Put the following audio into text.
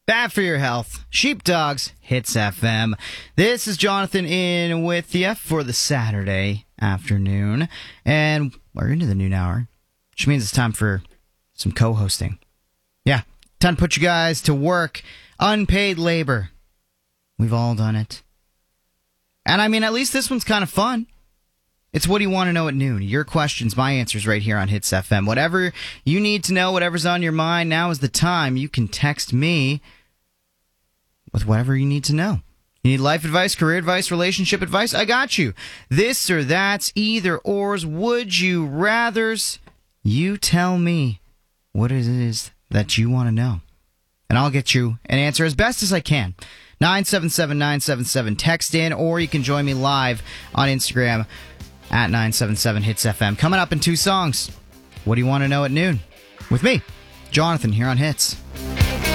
Bad for your health. Sheepdogs, Hits FM. This is Jonathan in with you for the Saturday afternoon. And we're into the noon hour, which means it's time for some co-hosting. Yeah, time to put you guys to work. Unpaid labor. We've all done it. And I mean, at least this one's kind of fun. It's What Do You Want to Know at Noon? Your questions, my answers right here on Hits FM. Whatever you need to know, whatever's on your mind, now is the time. You can text me with whatever you need to know. You need life advice, career advice, relationship advice? I got you. This or that's, either ors, would you rathers? You tell me what it is that you want to know. And I'll get you an answer as best as I can. 977-977. Text in, or you can join me live on Instagram at 977-HITS-FM. Coming up in two songs. What do you want to know at noon? With me, Jonathan, here on Hits.